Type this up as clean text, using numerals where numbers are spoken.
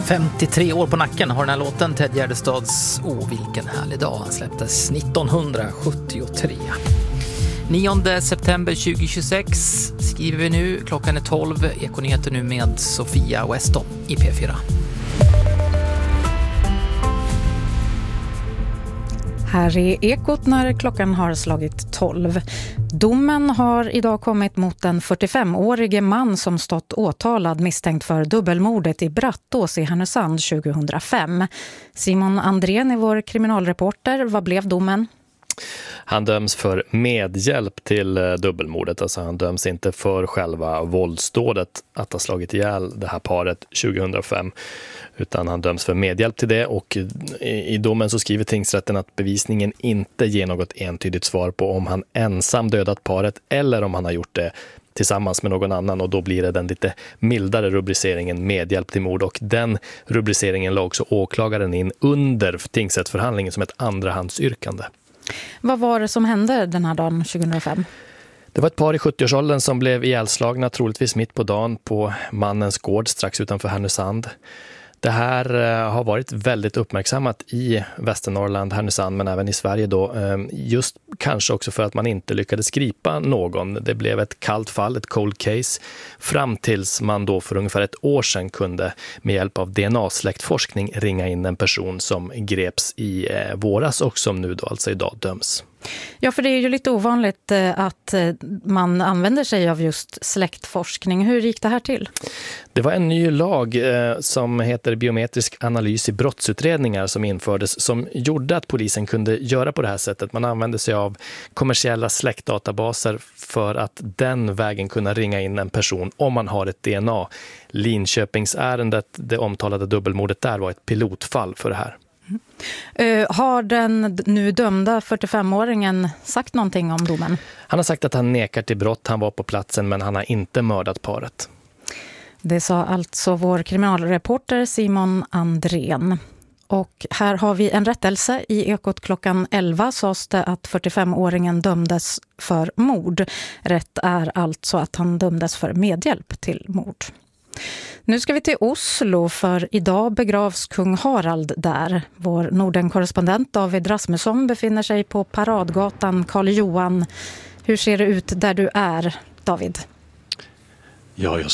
53 år på nacken har den här låten. Ted Gärdestads vilken härlig dag. Han släpptes 1973. 9 september 2026 skriver vi nu. Klockan är 12. Ekonyheter nu med Sofia Weston i P4. Här är Ekot när klockan har slagit 12. Domen har idag kommit mot en 45-årige man som stått åtalad misstänkt för dubbelmordet i Brattås i Härnösand 2005. Simon Andrén är vår kriminalreporter. Vad blev domen? Han döms för medhjälp till dubbelmordet. Alltså han döms inte för själva våldsdådet att ha slagit ihjäl det här paret 2005. Utan han döms för medhjälp till det, och i domen så skriver tingsrätten att bevisningen inte ger något entydigt svar på om han ensam dödat paret eller om han har gjort det tillsammans med någon annan, och då blir det den lite mildare rubriceringen medhjälp till mord, och den rubriceringen la också åklagaren in under tingsrättsförhandlingen som ett andrahandsyrkande. Vad var det som hände den här dagen 2005? Det var ett par i 70-årsåldern som blev ihjälslagna, troligtvis mitt på dagen, på mannens gård strax utanför Härnösand. Det här har varit väldigt uppmärksammat i Västernorrland, Härnösand, men även i Sverige då. Just kanske också för att man inte lyckades gripa någon. Det blev ett kallt fall, ett cold case, fram tills man då för ungefär ett år sedan kunde med hjälp av DNA-släktforskning ringa in en person som greps i våras och som nu då alltså idag döms. Ja, för det är ju lite ovanligt att man använder sig av just släktforskning. Hur gick det här till? Det var en ny lag som heter biometrisk analys i brottsutredningar som infördes, som gjorde att polisen kunde göra på det här sättet. Man använde sig av kommersiella släktdatabaser för att den vägen kunna ringa in en person om man har ett DNA. Linköpingsärendet, det omtalade dubbelmordet där, var ett pilotfall för det här. Har den nu dömda 45-åringen sagt någonting om domen? Han har sagt att han nekar till brott, han var på platsen, men han har inte mördat paret. Det sa alltså vår kriminalreporter Simon Andrén. Och här har vi en rättelse. I Ekot klockan 11 sades det att 45-åringen dömdes för mord. Rätt är alltså att han dömdes för medhjälp till mord. Nu ska vi till Oslo, för idag begravs kung Harald där. Vår Norden-korrespondent David Rasmusson befinner sig på Paradgatan Karl Johan. Hur ser det ut där du är, David? Ja, jag